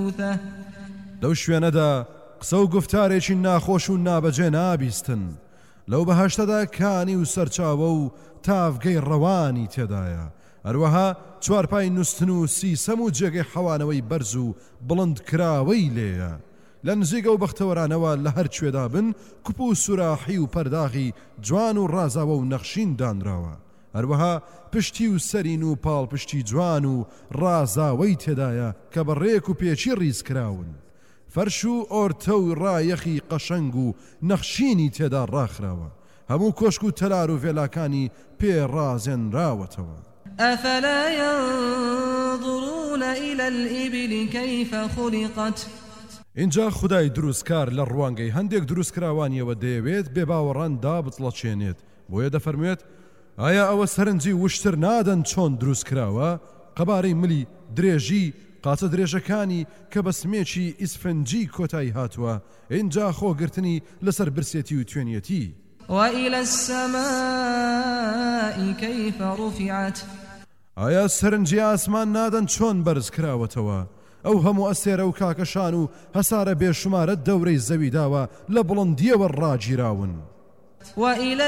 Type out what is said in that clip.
موروثة لو شوێنەدا قسە و گفتارێکی ناخۆش و نابەجێ نابیستن لەو بەهەشتەدا کانی و سەرچاوە و تافگەی ڕەوانی تێدایە هەروەها چوارپای نووسن و سیسەم و جێگەی حەوانەوەی بەرز و بڵند کراوەی لێیە لە نزیگە و بەختەوەرانەوە لە هەر کوێدا بن کوپ و سوراحی و پەرداغی جوان و ڕازاوە و نەخشین دانراوە هەروەها پشتی و سەرین و پاڵپشتی جوان و ڕازاوەی تێدایە کە بە ڕێک و پێچی ڕیز کراون فەرش و ئۆرتە و ڕایەخی قەشەنگ و نەخشینی تێدا ڕاخراوە هەموو کۆشک و تەلار و فێلاکانی پێڕازێنراوەتەوە أفلا ينظرون إلى الإبل كيف خلقت اینجا خدای دروستکار لە ڕوانگەی هەندێک دروستکراوانیەوە دەیەوێت بێباوەڕان دابچڵەچێنێت بۆیە دەفەرموێت ئایا ئەوە سەرنجی وشتر نادەن چۆن دروستکراوە قەبارەی ملی درێژی قاچە درێژەکانی کە بە سمێکی ئیسفنجی کۆتایی هاتووە اینجا خۆگرتنی لەسەر برسێتی و توێنیەتی وإلى السماء كيف رفعت ئایا سەرنجی ئاسمان نادەن چۆن بەرز کراوەتەوە ئەو هەموو ئەسێرە و کاکەشان و هەسارە بێشمارە دەورەی زەوی داوە لە بڵندیەوە ڕاگیراون وإلى